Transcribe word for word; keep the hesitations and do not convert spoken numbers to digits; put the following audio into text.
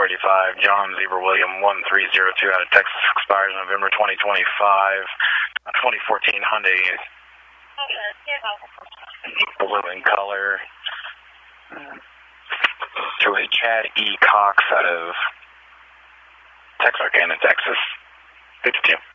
four eighty-five, John Zebra William one three zero two out of Texas, expires November twenty twenty-five, twenty fourteen Hyundai, blue in color, to a Chad E. Cox out of Texarkana, Texas, fifty-two.